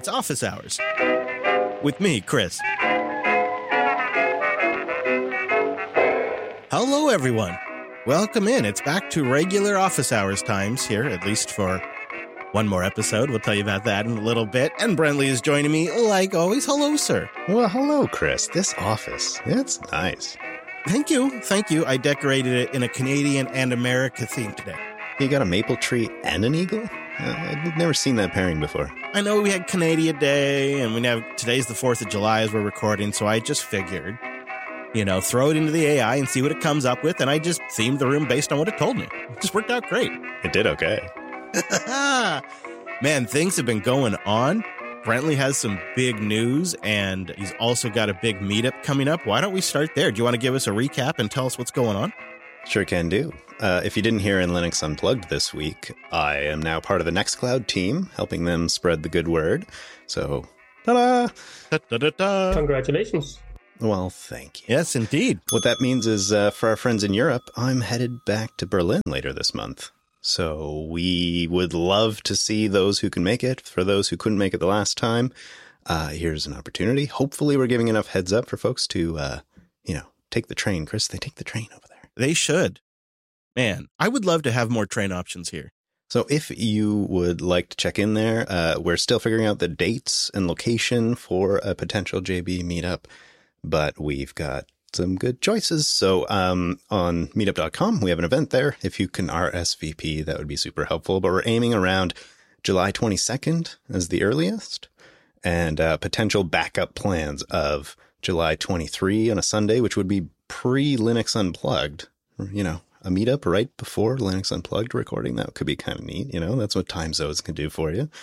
It's Office Hours with me, Chris. Hello, everyone. Welcome in. It's back to regular Office Hours times here, at least for one more episode. We'll tell you about that in a little bit. And Brentley is joining me, like always. Hello, sir. Well, hello, Chris. This office, it's nice. Thank you. Thank you. I decorated it in a Canadian and America theme today. You got a maple tree and an eagle? I've never seen that pairing before. I know we had Canadian Day, and today's the 4th of July as we're recording, so I just figured, throw it into the AI and see what it comes up with, and I just themed the room based on what it told me. It just worked out great. It did okay. Man, things have been going on. Brentley has some big news, and he's also got a big meetup coming up. Why don't we start there? Do you want to give us a recap and tell us what's going on? Sure can do. If you didn't hear in Linux Unplugged this week, I am now part of the Nextcloud team, helping them spread the good word. So, ta-da! Da-da-da-da. Congratulations. Well, thank you. Yes, indeed. What that means is, for our friends in Europe, I'm headed back to Berlin later this month. So we would love to see those who can make it. For those who couldn't make it the last time, here's an opportunity. Hopefully we're giving enough heads up for folks to, take the train. Chris, they take the train over there. They should. Man, I would love to have more train options here. So if you would like to check in there, we're still figuring out the dates and location for a potential JB meetup, but we've got some good choices. So on meetup.com, we have an event there. If you can RSVP, that would be super helpful. But we're aiming around July 22nd as the earliest, and potential backup plans of July 23 on a Sunday, which would be pre-Linux Unplugged, a meetup right before Linux Unplugged recording. That could be kind of neat. That's what time zones can do for you.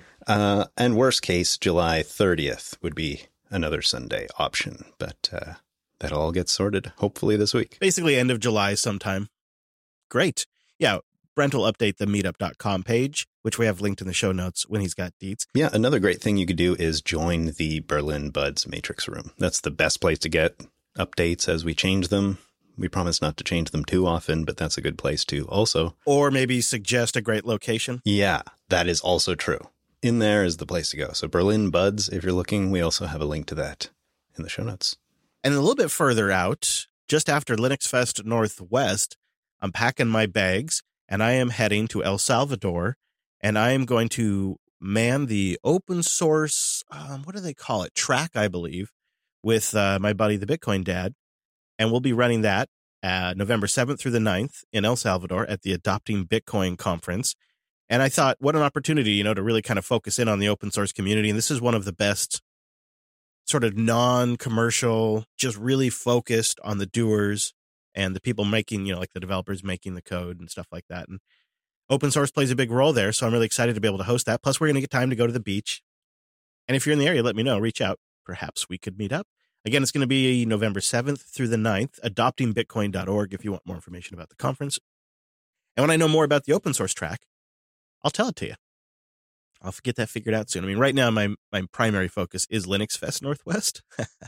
And worst case, July 30th would be another Sunday option, but that'll all get sorted hopefully this week. Basically end of July sometime. Great. Yeah. Brent will update the meetup.com page, which we have linked in the show notes when he's got deets. Yeah. Another great thing you could do is join the Berlin Buds Matrix room. That's the best place to get updates as we change them. We promise not to change them too often, but that's a good place to also. Or maybe suggest a great location. Yeah, that is also true. In there is the place to go. So Berlin Buds, if you're looking, we also have a link to that in the show notes. And a little bit further out, just after Linux Fest Northwest, I'm packing my bags and I am heading to El Salvador, and I am going to man the open source, what do they call it? Track, I believe, with my buddy, the Bitcoin Dad. And we'll be running that November 7th through the 9th in El Salvador at the Adopting Bitcoin conference. And I thought, what an opportunity, to really kind of focus in on the open source community. And this is one of the best sort of non-commercial, just really focused on the doers and the people making, like the developers making the code and stuff like that. And open source plays a big role there. So I'm really excited to be able to host that. Plus, we're going to get time to go to the beach. And if you're in the area, let me know. Reach out. Perhaps we could meet up. Again, it's going to be November 7th through the 9th, adoptingbitcoin.org if you want more information about the conference. And when I know more about the open source track, I'll tell it to you. I'll get that figured out soon. I mean, right now, my primary focus is Linux Fest Northwest,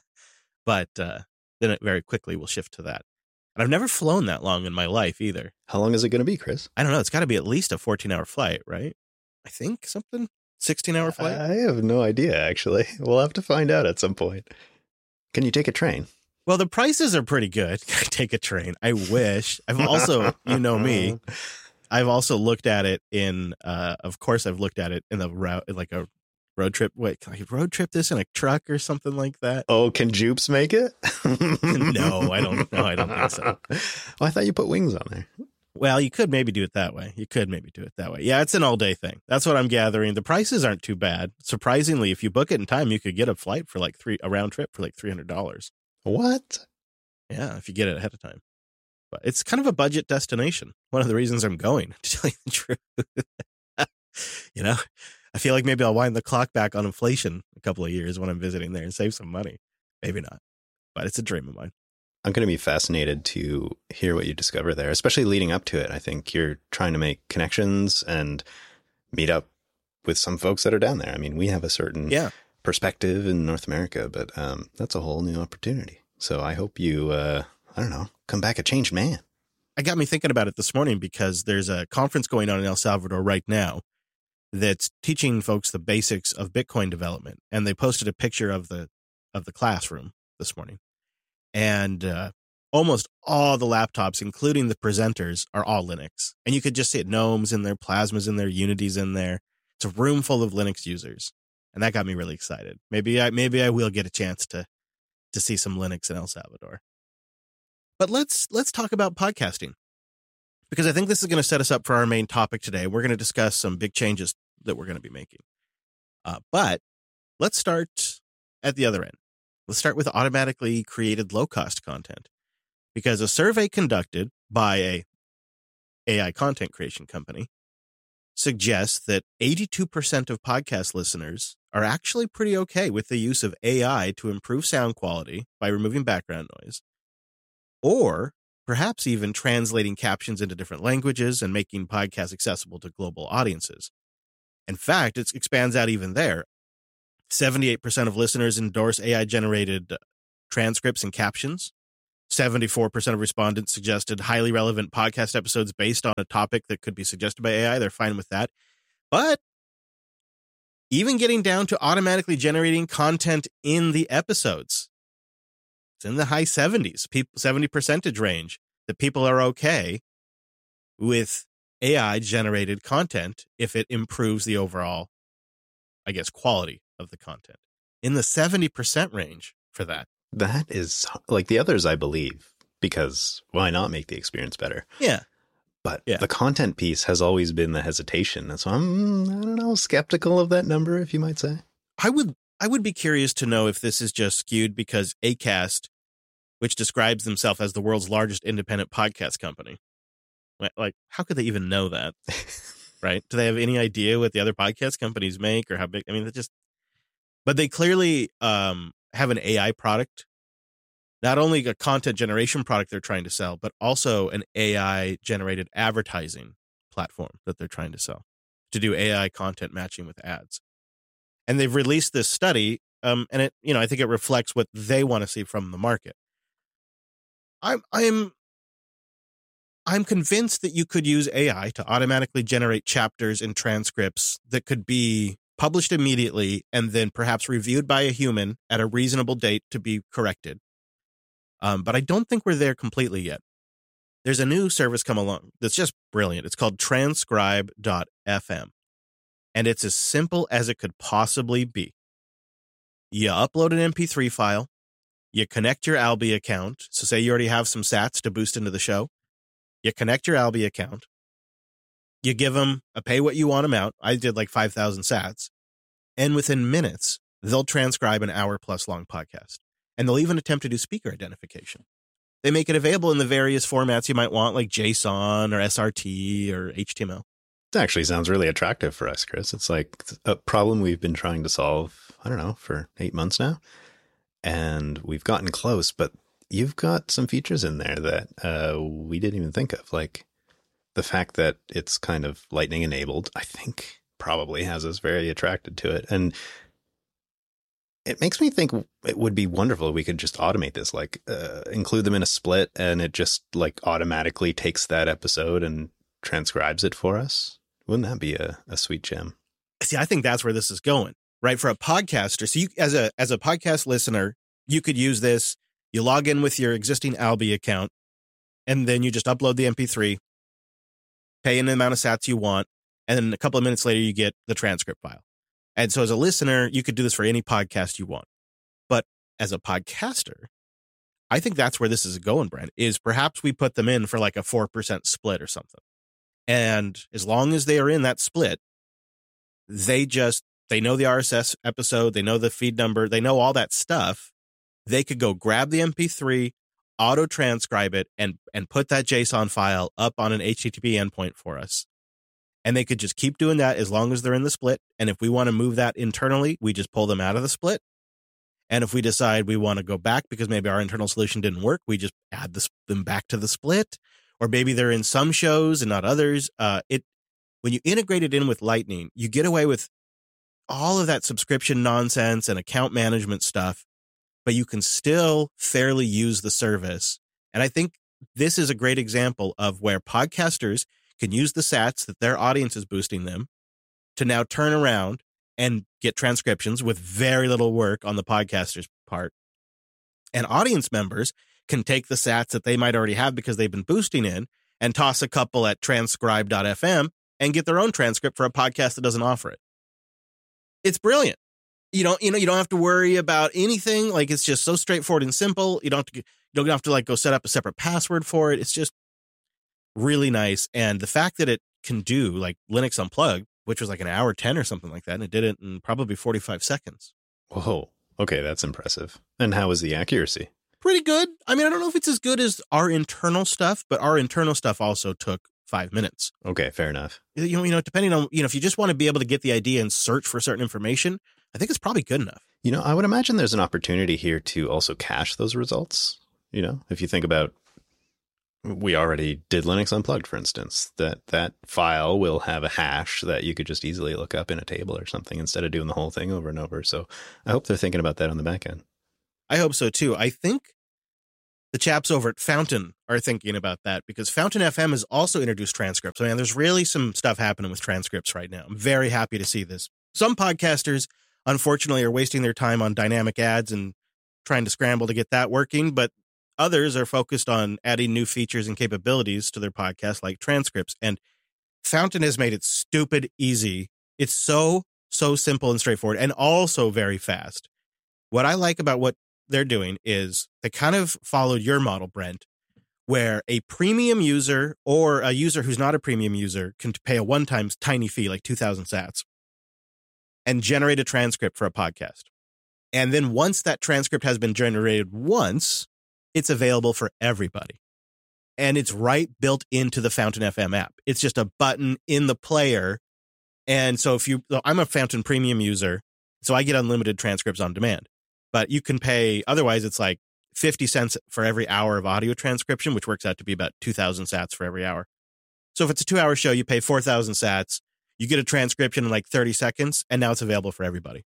but then it very quickly will shift to that. And I've never flown that long in my life either. How long is it going to be, Chris? I don't know. It's got to be at least a 14-hour flight, right? I think something 16-hour flight. I have no idea, actually. We'll have to find out at some point. Can you take a train? Well, the prices are pretty good. Take a train. I wish. I've also, me, I've also looked at it of course, I've looked at it in the route, like a road trip. Wait, can I road trip this in a truck or something like that? Oh, can Jupes make it? No, I don't think so. Oh, I thought you put wings on there. Well, you could maybe do it that way. Yeah, it's an all-day thing. That's what I'm gathering. The prices aren't too bad. Surprisingly, if you book it in time, you could get a flight for a round trip for $300. What? Yeah, if you get it ahead of time. But it's kind of a budget destination. One of the reasons I'm going, to tell you the truth. I feel like maybe I'll wind the clock back on inflation a couple of years when I'm visiting there and save some money. Maybe not, but it's a dream of mine. I'm going to be fascinated to hear what you discover there, especially leading up to it. I think you're trying to make connections and meet up with some folks that are down there. I mean, we have a certain perspective in North America, but that's a whole new opportunity. So I hope you, come back a changed man. It got me thinking about it this morning because there's a conference going on in El Salvador right now that's teaching folks the basics of Bitcoin development. And they posted a picture of the classroom this morning. And almost all the laptops, including the presenters, are all Linux. And you could just see it. Gnome's in there, Plasma's in there, Unity's in there. It's a room full of Linux users. And that got me really excited. Maybe I will get a chance to see some Linux in El Salvador. But let's talk about podcasting, because I think this is going to set us up for our main topic today. We're going to discuss some big changes that we're going to be making. But let's start at the other end. Let's start with automatically created low-cost content, because a survey conducted by a AI content creation company suggests that 82% of podcast listeners are actually pretty okay with the use of AI to improve sound quality by removing background noise, or perhaps even translating captions into different languages and making podcasts accessible to global audiences. In fact, it expands out even there. 78% of listeners endorse AI-generated transcripts and captions. 74% of respondents suggested highly relevant podcast episodes based on a topic that could be suggested by AI. They're fine with that. But even getting down to automatically generating content in the episodes, it's in the high 70s, 70% range, that people are okay with AI-generated content if it improves the overall, I guess, quality of the content. In the 70% range for that. That is like the others, I believe, because why not make the experience better? Yeah. But the content piece has always been the hesitation. And so I'm, I don't know, skeptical of that number, if you might say. I would be curious to know if this is just skewed because Acast, which describes themselves as the world's largest independent podcast company, like, how could they even know that? Right? Do they have any idea what the other podcast companies make or how big? I mean, but they clearly have an AI product, not only a content generation product they're trying to sell, but also an AI generated advertising platform that they're trying to sell to do AI content matching with ads. And they've released this study, and it, I think it reflects what they want to see from the market. I'm convinced that you could use AI to automatically generate chapters and transcripts that could be published immediately and then perhaps reviewed by a human at a reasonable date to be corrected. But I don't think we're there completely yet. There's a new service come along that's just brilliant. It's called transcribe.fm. And it's as simple as it could possibly be. You upload an MP3 file. You connect your Alby account. So say you already have some sats to boost into the show. You connect your Alby account. You give them a pay what you want amount. I did like 5,000 sats. And within minutes, they'll transcribe an hour-plus long podcast. And they'll even attempt to do speaker identification. They make it available in the various formats you might want, like JSON or SRT or HTML. It actually sounds really attractive for us, Chris. It's like a problem we've been trying to solve, I don't know, for 8 months now. And we've gotten close, but you've got some features in there that we didn't even think of. Like the fact that it's kind of Lightning enabled, I think probably has us very attracted to it. And it makes me think it would be wonderful if we could just automate this, like include them in a split and it just like automatically takes that episode and transcribes it for us. Wouldn't that be a sweet gem? See, I think that's where this is going, right? For a podcaster. So you, as a podcast listener, you could use this. You log in with your existing Alby account, and then you just upload the MP3, pay in the amount of sats you want, and then a couple of minutes later, you get the transcript file. And so as a listener, you could do this for any podcast you want. But as a podcaster, I think that's where this is going, Brent, is perhaps we put them in for like a 4% split or something. And as long as they are in that split, they know the RSS episode, they know the feed number, they know all that stuff. They could go grab the MP3, auto transcribe it, and put that JSON file up on an HTTP endpoint for us. And they could just keep doing that as long as they're in the split. And if we want to move that internally, we just pull them out of the split. And if we decide we want to go back because maybe our internal solution didn't work, we just add them back to the split. Or maybe they're in some shows and not others. When you integrate it in with Lightning, you get away with all of that subscription nonsense and account management stuff, but you can still fairly use the service. And I think this is a great example of where podcasters can use the sats that their audience is boosting them to now turn around and get transcriptions with very little work on the podcaster's part. And audience members can take the sats that they might already have because they've been boosting in and toss a couple at transcribe.fm and get their own transcript for a podcast that doesn't offer it. It's brilliant. You don't have to worry about anything. Like, it's just so straightforward and simple. You don't have to like go set up a separate password for it. It's just really nice. And the fact that it can do like Linux Unplugged, which was like an hour 10 or something like that, and it did it in probably 45 seconds. Whoa. Okay, that's impressive. And how was the accuracy? Pretty good. I mean, I don't know if it's as good as our internal stuff, but our internal stuff also took 5 minutes. Okay, fair enough. Depending on, if you just want to be able to get the idea and search for certain information, I think it's probably good enough. I would imagine there's an opportunity here to also cache those results. If you think about, we already did Linux Unplugged, for instance, that file will have a hash that you could just easily look up in a table or something instead of doing the whole thing over and over. So I hope they're thinking about that on the back end. I hope so too. I think the chaps over at Fountain are thinking about that because Fountain FM has also introduced transcripts. I mean, there's really some stuff happening with transcripts right now. I'm very happy to see this. Some podcasters, unfortunately, are wasting their time on dynamic ads and trying to scramble to get that working, but others are focused on adding new features and capabilities to their podcast like transcripts. And Fountain has made it stupid easy. It's so simple and straightforward and also very fast. What I like about what they're doing is they kind of followed your model, Brent, where a premium user or a user who's not a premium user can pay a one-time tiny fee, like 2,000 sats, and generate a transcript for a podcast. And then once that transcript has been generated once, it's available for everybody. And it's built into the Fountain FM app. It's just a button in the player. And so I'm a Fountain premium user, so I get unlimited transcripts on demand. But you can pay, otherwise it's like 50 cents for every hour of audio transcription, which works out to be about 2,000 sats for every hour. So if it's a 2-hour show, you pay 4,000 sats, you get a transcription in like 30 seconds, and now it's available for everybody.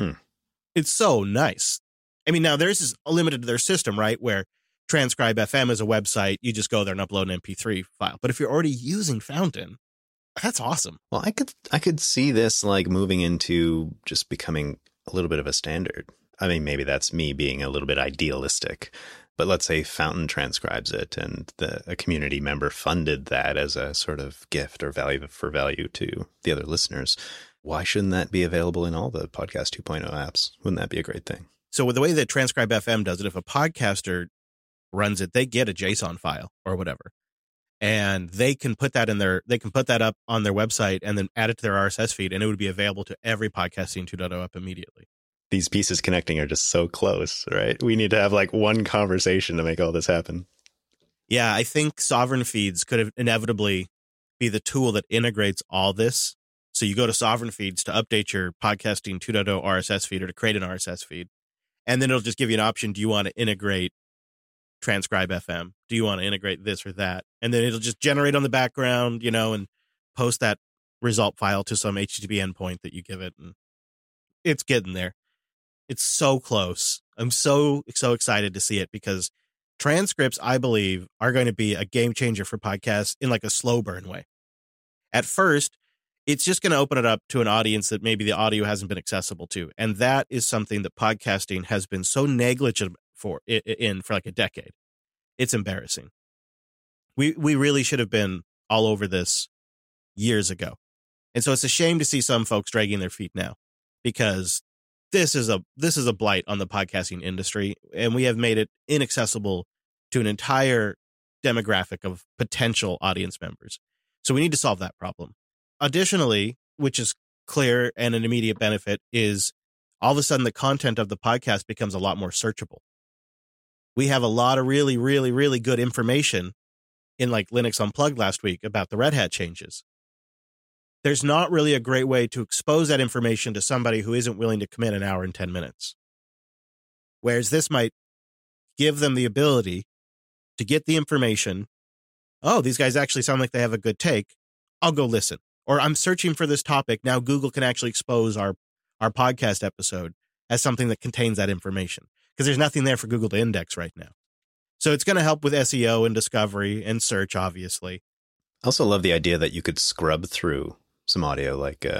It's so nice. I mean, now theirs is limited to their system, right? Where Transcribe FM is a website, you just go there and upload an MP3 file. But if you're already using Fountain, that's awesome. Well, I could see this like moving into just becoming a little bit of a standard. I mean, maybe that's me being a little bit idealistic, but let's say Fountain transcribes it and a community member funded that as a sort of gift or value to the other listeners. Why shouldn't that be available in all the Podcast 2.0 apps? Wouldn't that be a great thing? So with the way that Transcribe FM does it, if a podcaster runs it, they get a JSON file or whatever, and they can put that up on their website and then add it to their RSS feed, and it would be available to every Podcasting 2.0 app immediately. These pieces connecting are just so close, right? We need to have like one conversation to make all this happen. Yeah, I think Sovereign Feeds could have inevitably be the tool that integrates all this. So you go to Sovereign Feeds to update your Podcasting 2.0 RSS feed or to create an RSS feed. And then it'll just give you an option. Do you want to integrate Transcribe FM? Do you want to integrate this or that? And then it'll just generate on the background, and post that result file to some HTTP endpoint that you give it. And it's getting there. It's so close. I'm so excited to see it because transcripts, I believe, are going to be a game changer for podcasts in like a slow burn way. At first, it's just going to open it up to an audience that maybe the audio hasn't been accessible to. And that is something that podcasting has been so negligent for like a decade. It's embarrassing. We really should have been all over this years ago. And so it's a shame to see some folks dragging their feet now because this is a blight on the podcasting industry, and we have made it inaccessible to an entire demographic of potential audience members. So we need to solve that problem. Additionally, which is clear and an immediate benefit, is all of a sudden the content of the podcast becomes a lot more searchable. We have a lot of really, really, really good information in like Linux Unplugged last week about the Red Hat changes. There's not really a great way to expose that information to somebody who isn't willing to commit an hour and 10 minutes. Whereas this might give them the ability to get the information. Oh, these guys actually sound like they have a good take. I'll go listen. Or I'm searching for this topic. Now Google can actually expose our podcast episode as something that contains that information because there's nothing there for Google to index right now. So it's going to help with SEO and discovery and search, obviously. I also love the idea that you could scrub through some audio, like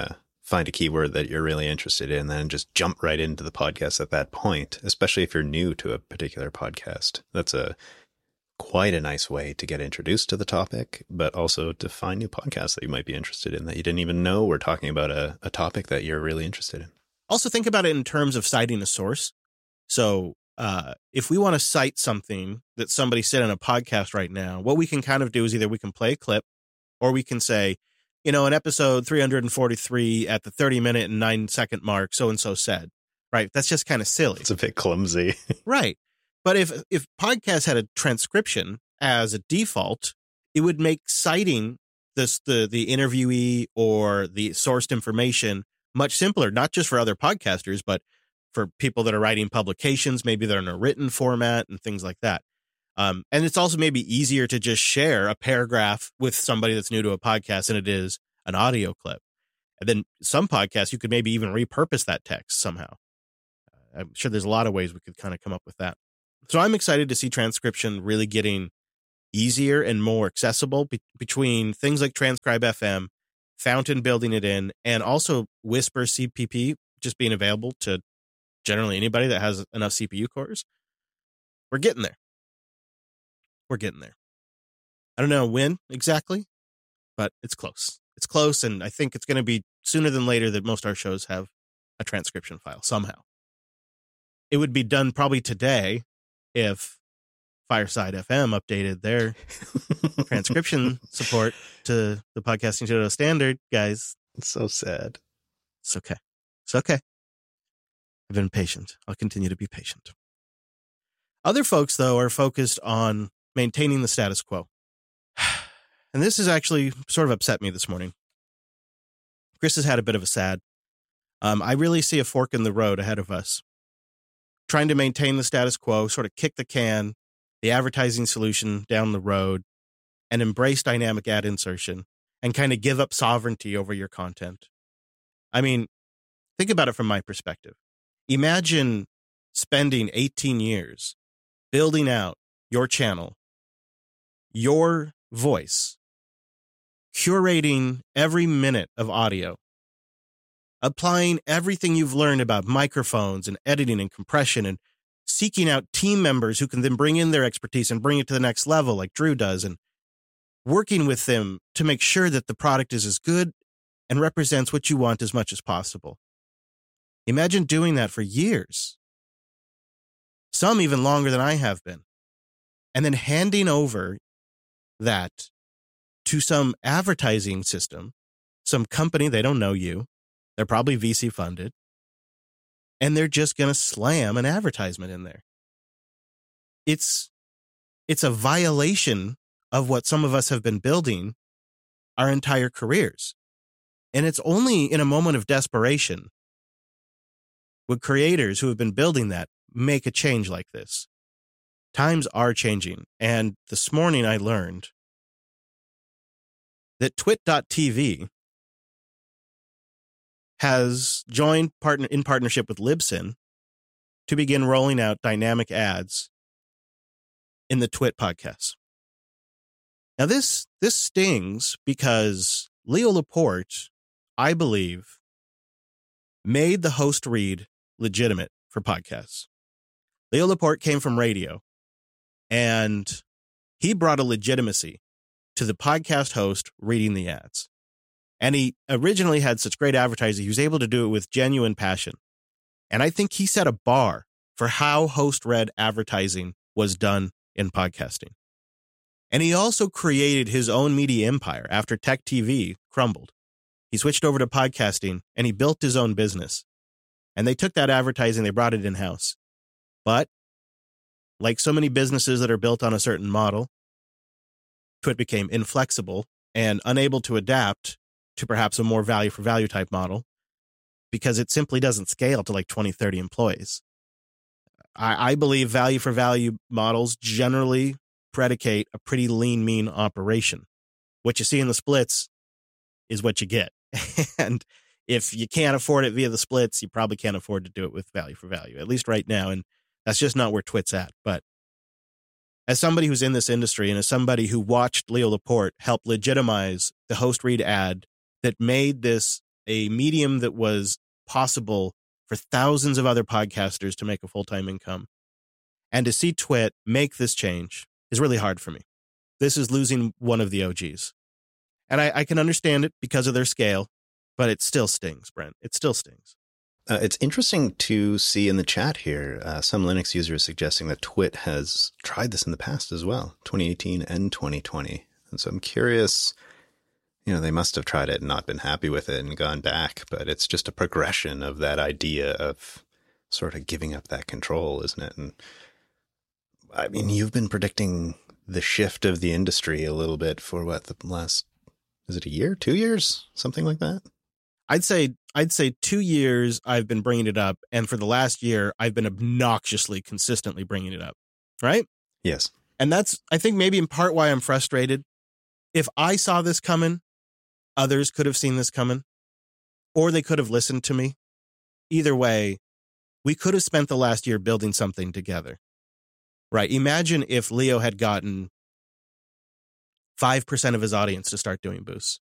find a keyword that you're really interested in and then just jump right into the podcast at that point, especially if you're new to a particular podcast. That's quite a nice way to get introduced to the topic, but also to find new podcasts that you might be interested in that you didn't even know were talking about a topic that you're really interested in. Also think about it in terms of citing a source. So if we want to cite something that somebody said in a podcast right now, what we can kind of do is either we can play a clip or we can say, in episode 343 at the 30-minute and 9-second mark, so-and-so said, right? That's just kind of silly. It's a bit clumsy. Right. But if podcasts had a transcription as a default, it would make citing the interviewee or the sourced information much simpler, not just for other podcasters, but for people that are writing publications. Maybe they're in a written format and things like that. And it's also maybe easier to just share a paragraph with somebody that's new to a podcast than it is an audio clip. And then some podcasts, you could maybe even repurpose that text somehow. I'm sure there's a lot of ways we could kind of come up with that. So I'm excited to see transcription really getting easier and more accessible between things like Transcribe FM, Fountain building it in, and also Whisper CPP just being available to generally anybody that has enough CPU cores. We're getting there. We're getting there. I don't know when exactly, but it's close. It's close, and I think it's going to be sooner than later that most of our shows have a transcription file somehow. It would be done probably today if Fireside FM updated their transcription support to the Podcasting Studio standard, guys. It's so sad. It's okay. It's okay. I've been patient. I'll continue to be patient. Other folks, though, are focused on maintaining the status quo. And this has actually sort of upset me this morning. Chris has had a bit of a sad. I really see a fork in the road ahead of us. Trying to maintain the status quo, sort of kick the can, the advertising solution down the road, and embrace dynamic ad insertion, and kind of give up sovereignty over your content. I mean, think about it from my perspective. Imagine spending 18 years building out your channel, your voice, curating every minute of audio, applying everything you've learned about microphones and editing and compression, and seeking out team members who can then bring in their expertise and bring it to the next level like Drew does, and working with them to make sure that the product is as good and represents what you want as much as possible. Imagine doing that for years, some even longer than I have been, and then handing over that to some advertising system, some company, they don't know you. They're probably VC funded, and they're just going to slam an advertisement in there. It's a violation of what some of us have been building our entire careers. And it's only in a moment of desperation would creators who have been building that make a change like this. Times are changing. And this morning I learned that Twit.tv has joined in partnership with Libsyn to begin rolling out dynamic ads in the Twit podcasts. Now this stings because Leo Laporte, I believe, made the host read legitimate for podcasts. Leo Laporte came from radio, and he brought a legitimacy to the podcast host reading the ads. And he originally had such great advertising, he was able to do it with genuine passion. And I think he set a bar for how host-read advertising was done in podcasting. And he also created his own media empire after Tech TV crumbled. He switched over to podcasting, and he built his own business. And they took that advertising, they brought it in-house. But like so many businesses that are built on a certain model, Twit became inflexible and unable to adapt to perhaps a more value for value type model because it simply doesn't scale to like 20, 30 employees. I believe value for value models generally predicate a pretty lean, mean operation. What you see in the splits is what you get. And if you can't afford it via the splits, you probably can't afford to do it with value for value, at least right now. And that's just not where Twit's at. But as somebody who's in this industry and as somebody who watched Leo Laporte help legitimize the host read ad that made this a medium that was possible for thousands of other podcasters to make a full-time income. And to see Twit make this change is really hard for me. This is losing one of the OGs. And I can understand it because of their scale, but it still stings, Brent. It still stings. It's interesting to see in the chat here, some Linux users suggesting that Twit has tried this in the past as well, 2018 and 2020. And so I'm curious, they must have tried it and not been happy with it and gone back, but it's just a progression of that idea of sort of giving up that control, isn't it? And I mean, you've been predicting the shift of the industry a little bit for the last, is it a year, 2 years, something like that? I'd say 2 years I've been bringing it up, and for the last year I've been obnoxiously, consistently bringing it up, right? Yes. And that's, I think, maybe in part why I'm frustrated. If I saw this coming, others could have seen this coming, or they could have listened to me. Either way, we could have spent the last year building something together, right? Imagine if Leo had gotten 5% of his audience to start doing boosts.